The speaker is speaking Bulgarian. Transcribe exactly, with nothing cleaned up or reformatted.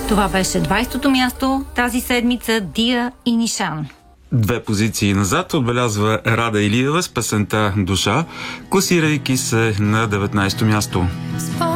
Това беше двайсетото място тази седмица, Дия и Нишан. Две позиции назад отбелязва Рада Илиева с песента "Душа", класирайки се на деветнайсето място.